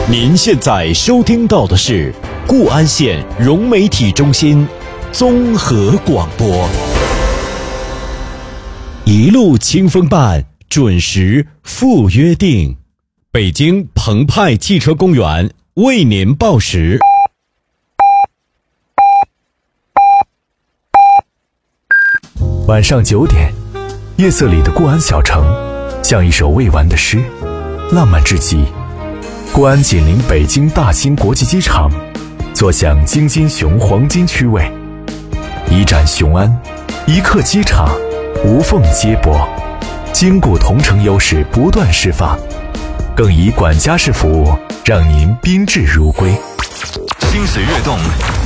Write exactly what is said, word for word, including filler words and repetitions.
您现在收听到的是固安县融媒体中心综合广播，一路清风伴，准时赴约定。北京澎湃汽车公园为您报时。 晚上九点，夜色里的固安小城，像一首未完的诗，浪漫至极。固安紧邻北京大兴国际机场，坐享京津雄黄金区位，一站雄安，一刻机场，无缝接驳，坚固同城优势不断释放，更以管家式服务让您宾至如归。 心随悦动，